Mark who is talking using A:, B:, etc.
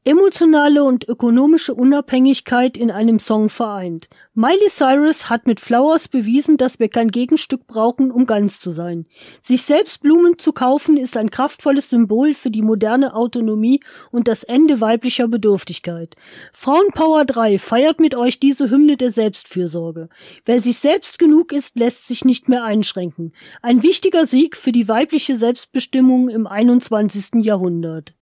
A: Emotionale und ökonomische Unabhängigkeit in einem Song vereint. Miley Cyrus hat mit Flowers bewiesen, dass wir kein Gegenstück brauchen, um ganz zu sein. Sich selbst Blumen zu kaufen, ist ein kraftvolles Symbol für die moderne Autonomie und das Ende weiblicher Bedürftigkeit. Frauenpower 3 feiert mit euch diese Hymne der Selbstfürsorge. Wer sich selbst genug ist, lässt sich nicht mehr einschränken. Ein wichtiger Sieg für die weibliche Selbstbestimmung im 21. Jahrhundert.